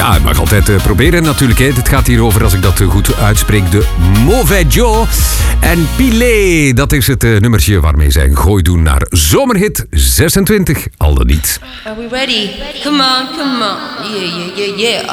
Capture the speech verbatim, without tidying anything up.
Ja, je mag altijd uh, proberen natuurlijk. Hè. Het gaat hier over, als ik dat uh, goed uitspreek, de Mauvais Joe. En Pilé, dat is het uh, nummertje waarmee zij een gooi doen naar zomerhit zesentwintig. Al dan niet. Are we ready? Come on, come on. Yeah, yeah, yeah, yeah.